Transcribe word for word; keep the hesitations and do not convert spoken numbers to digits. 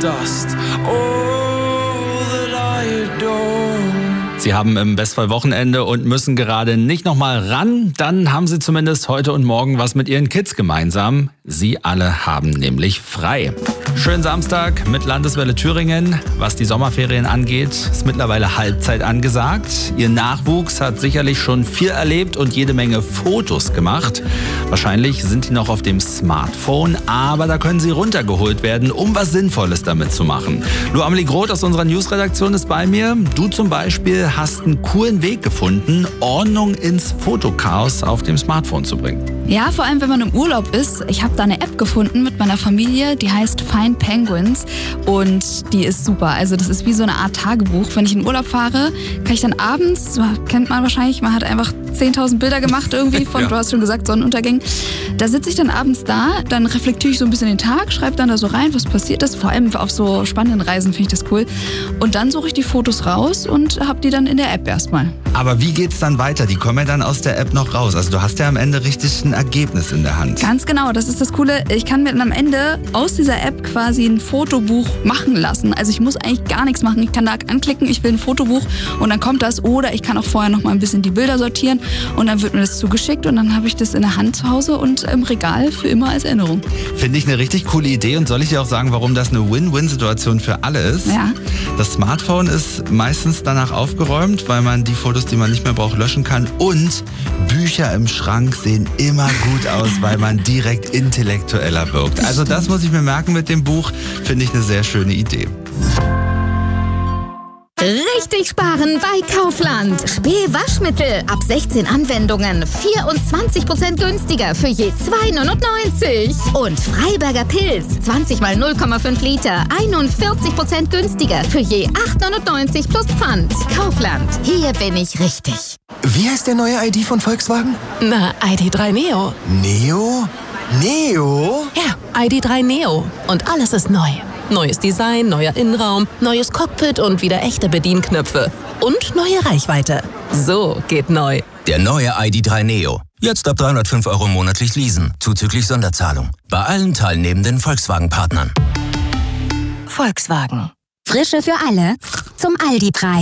dust. All that I adore. Sie haben im Bestfall Wochenende und müssen gerade nicht nochmal ran. Dann haben Sie zumindest heute und morgen was mit Ihren Kids gemeinsam. Sie alle haben nämlich frei. Schönen Samstag mit Landeswelle Thüringen. Was die Sommerferien angeht, ist mittlerweile Halbzeit angesagt. Ihr Nachwuchs hat sicherlich schon viel erlebt und jede Menge Fotos gemacht. Wahrscheinlich sind die noch auf dem Smartphone, aber da können sie runtergeholt werden, um was Sinnvolles damit zu machen. Lu Amelie Groth aus unserer Newsredaktion ist bei mir. Du zum Beispiel hast einen coolen Weg gefunden, Ordnung ins Fotochaos auf dem Smartphone zu bringen. Ja, vor allem wenn man im Urlaub ist. Ich habe da eine App gefunden mit meiner Familie, die heißt Find Penguins und die ist super. Also das ist wie so eine Art Tagebuch. Wenn ich in Urlaub fahre, kann ich dann abends, kennt man wahrscheinlich, man hat einfach zehntausend Bilder gemacht irgendwie von, ja. Du hast schon gesagt, Sonnenuntergängen. Da sitze ich dann abends da, dann reflektiere ich so ein bisschen den Tag, schreibe dann da so rein, was passiert ist. Vor allem auf so spannenden Reisen finde ich das cool. Und dann suche ich die Fotos raus und habe die dann in der App erstmal. Aber wie geht's dann weiter? Die kommen ja dann aus der App noch raus. Also du hast ja am Ende richtig ein Ergebnis in der Hand. Ganz genau, das ist das Coole. Ich kann mir dann am Ende aus dieser App quasi ein Fotobuch machen lassen. Also ich muss eigentlich gar nichts machen. Ich kann da anklicken, ich will ein Fotobuch und dann kommt das. Oder ich kann auch vorher noch mal ein bisschen die Bilder sortieren und dann wird mir das zugeschickt und dann habe ich das in der Hand zu Hause und im Regal für immer als Erinnerung. Finde ich eine richtig coole Idee und soll ich dir auch sagen, warum das eine Win-Win-Situation für alle ist? Ja. Das Smartphone ist meistens danach aufgeräumt, weil man die Fotos, die man nicht mehr braucht, löschen kann und Bücher im Schrank sehen immer gut aus, weil man direkt intellektueller wirkt. Also das muss ich mir merken mit dem Buch, finde ich eine sehr schöne Idee. Richtig sparen bei Kaufland. Spee-Waschmittel ab sechzehn Anwendungen. vierundzwanzig Prozent günstiger für je zwei neunundneunzig. Und Freiberger Pilz. zwanzig mal null Komma fünf Liter. einundvierzig Prozent günstiger für je acht neunundneunzig plus Pfand. Kaufland. Hier bin ich richtig. Wie heißt der neue I D von Volkswagen? Na, I D drei Neo. Neo? Neo? Ja, I D drei Neo. Und alles ist neu. Neues Design, neuer Innenraum, neues Cockpit und wieder echte Bedienknöpfe. Und neue Reichweite. So geht neu. Der neue I D drei Neo. Jetzt ab dreihundertfünf Euro monatlich leasen. Zuzüglich Sonderzahlung. Bei allen teilnehmenden Volkswagen-Partnern. Volkswagen. Frische für alle zum Aldi-Preis.